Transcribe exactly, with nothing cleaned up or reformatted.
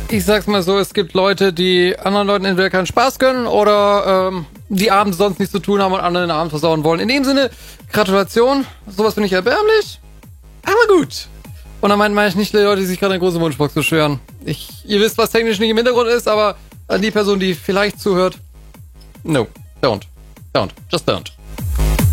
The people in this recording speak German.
Ich sag's mal so, es gibt Leute, die anderen Leuten entweder keinen Spaß gönnen oder ähm, die abends sonst nichts zu tun haben und anderen den Abend versauen wollen. In dem Sinne, Gratulation, sowas finde ich erbärmlich, aber gut. Und dann meine ich nicht die Leute, die sich gerade eine große Wunschbox beschweren. Ich, ihr wisst, was technisch nicht im Hintergrund ist, aber an die Person, die vielleicht zuhört, no, don't, don't, just don't.